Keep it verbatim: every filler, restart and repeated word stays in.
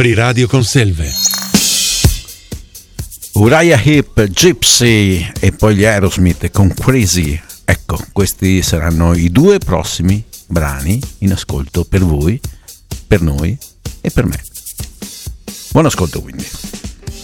Free Radio con Selve. Uriah Heep, Gypsy e poi gli Aerosmith con Crazy. Ecco, questi saranno i due prossimi brani in ascolto per voi, per noi e per me. Buon ascolto quindi.